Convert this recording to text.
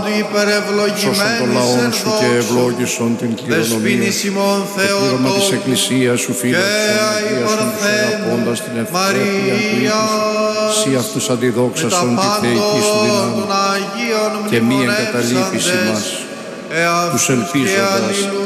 Σώσον τον λαόν σου και ευλόγησον την κληρονομία. Το πλήρωμα της Εκκλησίας σου φύλαξον, αγίασον τους αγαπώντας την ευπρέπεια του ήθους. Σύ αυτούς αντιδόξασον τη θεϊκή σου δύναμη και μη εγκαταλείπεις ημάς. Τους ελπίζοντας